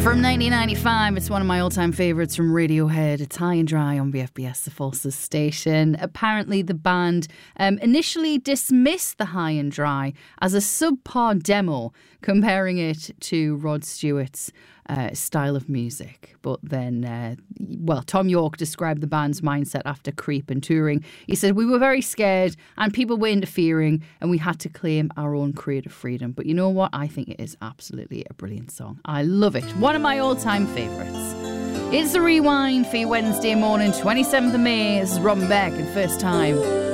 From 1995, it's one of my all-time favourites from Radiohead. It's High and Dry on BFBS, the Forces station. Apparently, the band initially dismissed the High and Dry as a subpar demo, comparing it to Rod Stewart's style of music. But then, Tom York described the band's mindset after Creep and touring. He said, "We were very scared and people were interfering and we had to claim our own creative freedom. But you know what? I think it is absolutely a brilliant song. I love it. One of my all-time favourites. It's the Rewind for your Wednesday morning, 27th of May. This is Robin Beck and First Time.